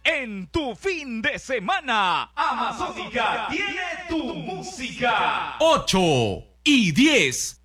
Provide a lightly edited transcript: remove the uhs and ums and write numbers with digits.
en tu fin de semana. Amazónica tiene tu música. 8 y 10.